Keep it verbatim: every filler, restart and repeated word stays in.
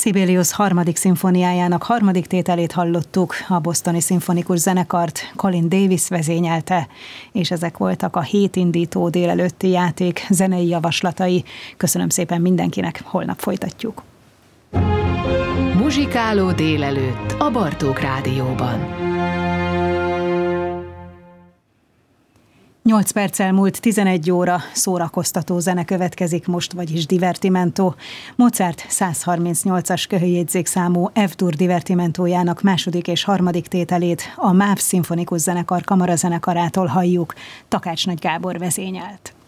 Sibelius harmadik szimfóniájának harmadik tételét hallottuk, a Bostoni Szimfonikus Zenekart Colin Davis vezényelte, és ezek voltak a hétindító délelőtti játék zenei javaslatai. Köszönöm szépen mindenkinek, holnap folytatjuk. Muzsikáló délelőtt a Bartók Rádióban. nyolc perccel múlt tizenegy óra, szórakoztató zene következik most, vagyis divertimento. Mozart száz harmincnyolcas köhöjegyzékszámú F-dur divertimentójának második és harmadik tételét a MÁV Szimfonikus Zenekar kamarazenekarától halljuk, Takács Nagy Gábor vezényelt.